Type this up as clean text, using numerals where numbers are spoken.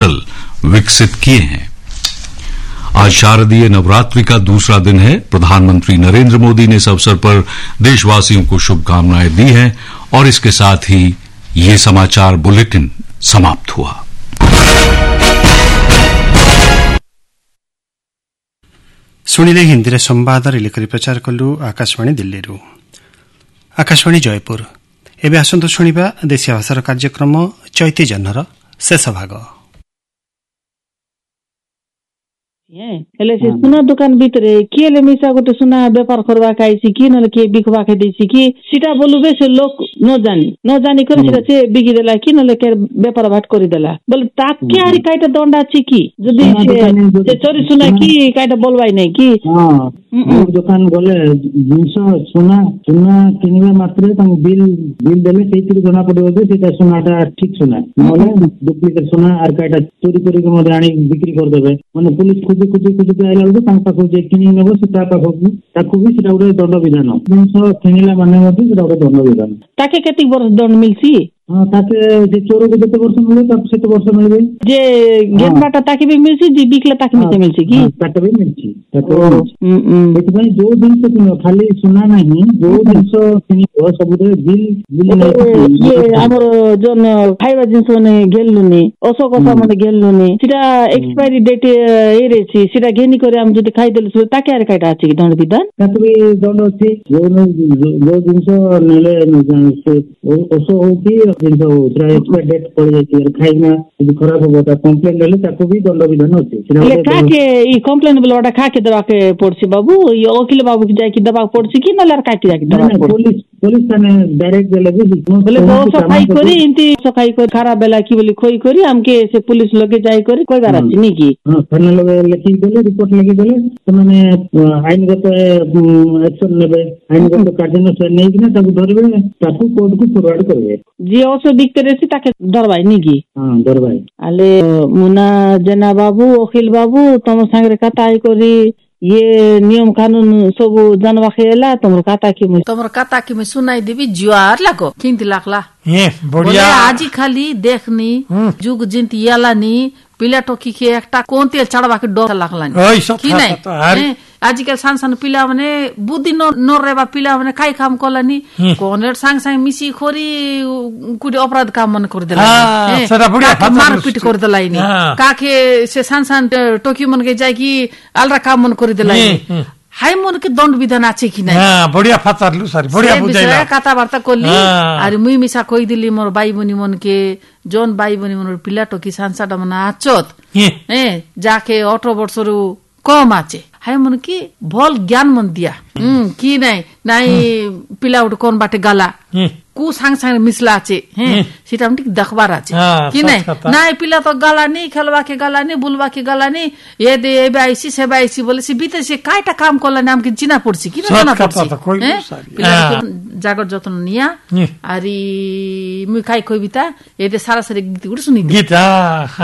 Portal विकसित किए हैं। आज शारदीय नवरात्रि का दूसरा दिन है। प्रधानमंत्री नरेंद्र मोदी ने इस अवसर पर देशवासियों को शुभकामनाएं दी हैं और इसके साथ ही ये समाचार बुलेटिन समाप्त हुआ। ଶୁଣିଲେ ହିନ୍ଦୀରେ ସମ୍ବାଦ ରିଲିକରି ପ୍ରଚାର କଲୁ ଆକାଶବାଣୀ ଦିଲ୍ଲୀରୁ। ଆକାଶବାଣୀ ଜୟପୁର। ଏବେ ଆସନ୍ତୁ ଶୁଣିବା ଦେଶୀୟ ଭାଷାର କାର୍ଯ୍ୟକ୍ରମ ଚୈତି ଜହ୍ନର ଶେଷ ଭାଗ। ହେଲେ ସେ ସୁନା ଦୋକାନ ଭିତରେ କିଏ ହେଲେ ମିଶା ଗୋଟେ ସୁନା ବେପାର କରବାକେ ଆଇଛି କି ନହେଲେ କିଏ ବିକବାକେ ଦେଇଛି କି ସେଟା ବୋଲୁବେ ସେ ଲୋକ ନ ଜାନି କରି ସେଟା ସେ ବିକିଦେଲା କି ନହେଲେ କେ ବେପାର ଭାଟ କରିଦେଲା ବୋଲେ ତାକେ ଆରି କାଇଟା ଦଣ୍ଡ ଅଛି କି ଯଦି ସେ ଚୋରି ସୁନା କି କାଇଟା ବୋଲବାଇ ନାହିଁ କି ଦୋକାନ ଗଲେ ଜିନିଷ ସୁନା କିଣିବା ମାତ୍ରେ ତାଙ୍କୁ ବିଲ୍ ଦେଲେ ସେଇଥିରୁ ଜଣା ପଡିବ ଯେ ସେଇଟା ସୁନାଟା ଠିକ ସୁନା ନହେଲେ ଡୁପ୍ଲିକେଟ ସୁନା ଆର କାଇଟା ଚୋରି କରିକି ମଧ୍ୟ ଆଣି ବିକ୍ରି କରିଦେବେ ମାନେ ପୁଲିସ ଖୋଜି ଆଇଲା ବେଳକୁ ତାଙ୍କ ପାଖକୁ ଯେ କିଣି ନେବ ସେ ତା ପାଖକୁ ତାକୁ ବି ସେଟା ଗୋଟେ ଦଣ୍ଡ ବିଧାନ ଜିନିଷ କିଣିଲା ମାନେ ମଧ୍ୟ ସେଟା ଗୋଟେ ଦଣ୍ଡ ବିଧାନ। ତାକେ କେତେ ବର୍ଷ ଦଣ୍ଡ ମିଳଛି? ହଁ ତାକେ ଯେ ଚୋରକୁ ଯେତେ ବର୍ଷ ମିଳେ ତାକୁ ସେତେ ବର୍ଷ ମିଳିବେ। ଯେ ଗେନ୍ବାଟା ତାକେ ବି ମିଳଛି ଯେ ବିକିଲେ ତାକେ ବି ମିଳଛି କି ତାକେ ବି ମିଳଛି। ସେଥିପାଇଁ ଯୋଉ ଜିନିଷ କିଣିବ ଖାଲି ସୁନା ନାହିଁ ଯୋଉ ଜିନିଷ କିଣିବ ସବୁଥିରେ ବିଲ୍ ଆମର ଯୋଉ ଖାଇବା ଜିନିଷ ମାନେ ଘେଲୁନି ଔଷଧ କଷା ମାନେ ଘେଲୁନି ସେଟା ଏକ୍ସପାୟରି ଡେଟ୍ ଏଇରେଛି ସେଟା ଘେନି କରି ଆମେ ଯଦି ଖାଇଦେଲୁ ତାକେ ଆରେ କାଇଟା ଅଛି କି ଦଣ୍ଡ ବିଧାନ? ତାକୁ ବି ଦଣ୍ଡ ଅଛି। ଯୋଉ ଜିନିଷ ନେଲେ ଔଷଧ ହଉ କି ଜିନିଷ ହଉ ସେଟା ଏକ୍ସପାୟରି ଡେଟ୍ ପଳେଇଯାଇଛି ଖାଇକିନା ଯଦି ଖରାପ ହବ ତା କମ୍ପ୍ଲେନ ଦେଲେ ତାକୁ ବି ଦଣ୍ଡ ବିଧାନ ଅଛି। କାକେ ଇ କମ୍ପ୍ଲେନ ବୋଲଟା କାକେ ଦେବାକେ ପଡୁଛି ବାବୁ? ଓକିଲ ବାବୁ ଯାଇକି ଦେବାକୁ ପଡୁଛି କି ନହେଲେ କାକେ ଯାଇକି ଦେବାକୁ ପଡୁଛି? ପୋଲିସ ମାନେ ଡାଇରେକ୍ଟ ଦେଲେ ବି ସଫାଇ କରି ଏମିତି ସଫାଇ କରି ଖରାପ ହେଲା କି ବୋଲି ଖୋଇ କରି ଆମକେ ସେ ପୁଲିସ ଲଗେ ଯାଇ କରି କହିବାର ଅଛି ନି କି? ଥାନା ଲଗେ ଲେଖିଦେଲେ ରିପୋର୍ଟ ଲେଖିଦେଲେ ସେମାନେ ଆଇନଗତ ଆକ୍ସନ ନେବେ ଆଇନଗତ କାର୍ଯ୍ୟାନୁଷ୍ଠାନ ନେଇକିନା ତାକୁ ଧରିବେ ତାକୁ କୋର୍ଟକୁ ଫରୱାର୍ଡ କରିବେ। ଯିଏ ଔଷଧ ବିକ୍ରି ସେ ତାକେ ଧରବାଇ ନି କି? ହଁ ଧରବାଇ। ଆଲେ ମୁନା ଜେନା ବାବୁ ଓକିଲ ବାବୁ ତମ ସାଙ୍ଗରେ କଥା ହେଇ କରି ये नियम कानून सब जानवा खेला तुमर काता की मैं सुनाई देवी जुआर लागो किंती लागला बढ़िया आज खाली देखनी जुग जिंती यालानी पिला टोकी के एकटा कोनते चढ़वा के डर लागलानी कि नहीं आजकल सान सान पिला माने बुद्धि न रेबा पिला माने काई काम कलानी कोने सांग सांग मिसी खोरी कुडी अपराध काम मन कर देला मारपीट कर देलाइनी काके से सान सान टोकी मन के जाय की अलरा काम मन कर देलाइनी हाय मन के दंड विधान আছে কি নাই बढ़िया फातारलु सरी बढ़िया बुझाइला कथा वार्ता कोली अरे मुई मिसा कहि दिली मोर बाई बनी मन के जोन बाई बनी मन पिला टोकी सांसाडा मन आचत जाके 18 वर्षरु कम आचे हाय मन की भल ज्ञान मन दिया कि নাই पिला उठ कोन बाटे गाला कु सांग सांग मिसला আছে সেটা ঠিক দেখবার আছে কি নাই पिला तो गाला नहीं खेलवा के गाला नहीं बुलवा के गाला नहीं ये दे एबाइसी सेबाइसी बोले से बीते से काइटा काम करला नाम के चिना पड़ছি কি না পড়ছি জাগর যত্ন নিয়া আরি মুই খাই কইবিতা এতে সারা সারি গীত গুলো শুনি গীতা